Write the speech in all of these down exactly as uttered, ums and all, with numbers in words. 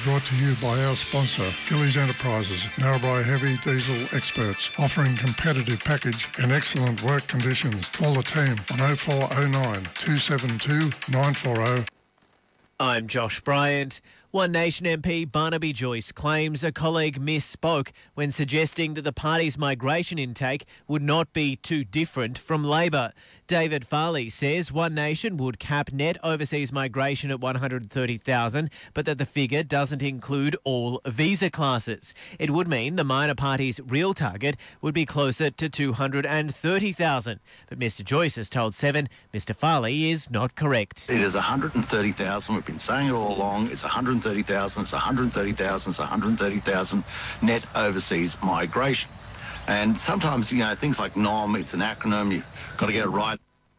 brought to you by our sponsor, Gillies Enterprises, Narrabri heavy diesel experts, offering competitive package and excellent work conditions. Call the team on oh four oh nine, two seven two, nine four oh. I'm Josh Bryant. One Nation M P Barnaby Joyce claims a colleague misspoke when suggesting that the party's migration intake would not be too different from Labor. David Farley says One Nation would cap net overseas migration at one hundred thirty thousand, but that the figure doesn't include all visa classes. It would mean the minor party's real target would be closer to two hundred thirty thousand. But Mr Joyce has told Seven Mr Farley is not correct. It is one hundred thirty thousand. We've been saying it all along. It's one hundred thirty thousand. It's one hundred thirty thousand. It's one hundred thirty thousand net overseas migration. And sometimes, you know, things like N O M, it's an acronym. You've got to get it right.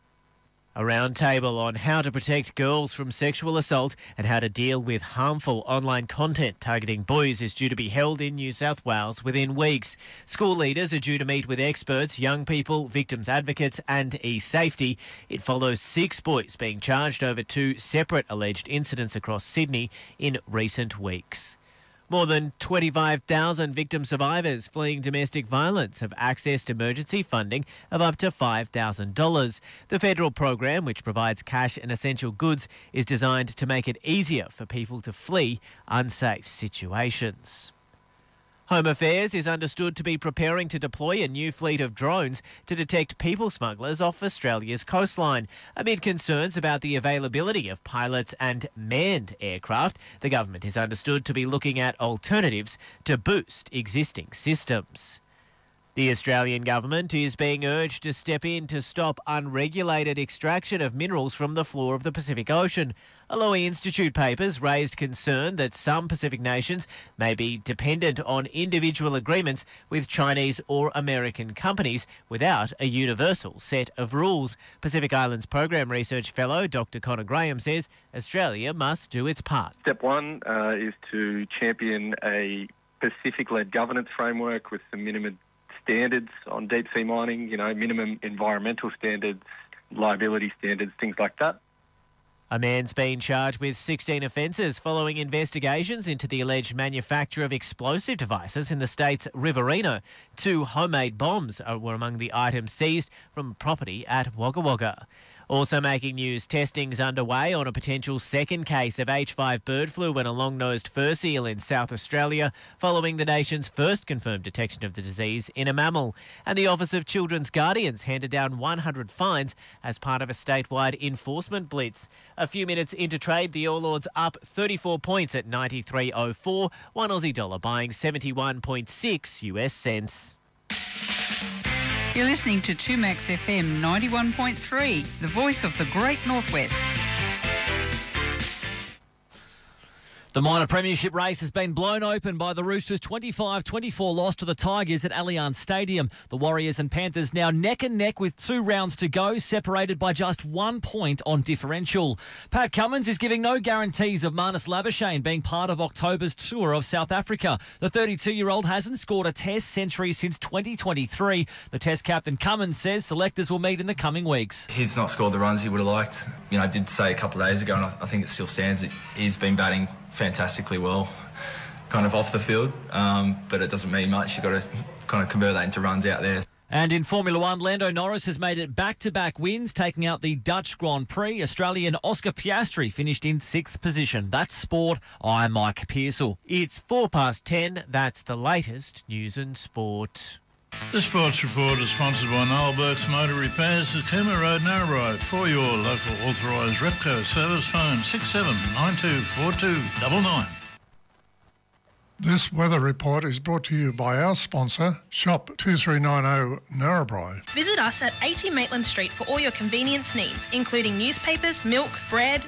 A round table on how to protect girls from sexual assault and how to deal with harmful online content targeting boys is due to be held in New South Wales within weeks. School leaders are due to meet with experts, young people, victims advocates and e-safety. It follows six boys being charged over two separate alleged incidents across Sydney in recent weeks. More than twenty-five thousand victim survivors fleeing domestic violence have accessed emergency funding of up to five thousand dollars. The federal program, which provides cash and essential goods, is designed to make it easier for people to flee unsafe situations. Home Affairs is understood to be preparing to deploy a new fleet of drones to detect people smugglers off Australia's coastline. Amid concerns about the availability of pilots and manned aircraft, the government is understood to be looking at alternatives to boost existing systems. The Australian government is being urged to step in to stop unregulated extraction of minerals from the floor of the Pacific Ocean. A Lowy Institute papers raised concern that some Pacific nations may be dependent on individual agreements with Chinese or American companies without a universal set of rules. Pacific Islands Program Research Fellow Doctor Connor Graham says Australia must do its part. Step one uh, is to champion a Pacific-led governance framework with some minimum standards on deep sea mining, you know, minimum environmental standards, liability standards, things like that. A man's been charged with sixteen offences following investigations into the alleged manufacture of explosive devices in the state's Riverina. Two homemade bombs were among the items seized from property at Wagga Wagga. Also making news, testing's underway on a potential second case of H five bird flu in a long-nosed fur seal in South Australia, following the nation's first confirmed detection of the disease in a mammal. And the Office of Children's Guardians handed down one hundred fines as part of a statewide enforcement blitz. A few minutes into trade, the All Ords up thirty-four points at ninety-three oh four, one Aussie dollar buying seventy-one point six U S cents. You're listening to two Max F M ninety-one point three, the voice of the Great Northwest. The minor premiership race has been blown open by the Roosters' twenty-five twenty-four loss to the Tigers at Allianz Stadium. The Warriors and Panthers now neck and neck with two rounds to go, separated by just one point on differential. Pat Cummins is giving no guarantees of Marnus Labuschagne being part of October's tour of South Africa. The thirty-two-year-old hasn't scored a Test century since twenty twenty-three. The Test captain Cummins says selectors will meet in the coming weeks. He's not scored the runs he would have liked. You know, I did say a couple of days ago, and I think it still stands, he's been batting fantastically well, kind of off the field, um, but it doesn't mean much. You've got to kind of convert that into runs out there. And in Formula One, Lando Norris has made it back-to-back wins, taking out the Dutch Grand Prix. Australian Oscar Piastri finished in sixth position. That's sport. I'm Mike Pearsall. It's four past ten. That's the latest news and sport. The Sports Report is sponsored by Noel Burke's Motor Repairs at Cooma Road, Narrabri. For your local authorised Repco service, phone six seven nine two four two nine nine. This weather report is brought to you by our sponsor, Shop two three nine zero Narrabri. Visit us at eighty Maitland Street for all your convenience needs, including newspapers, milk, bread,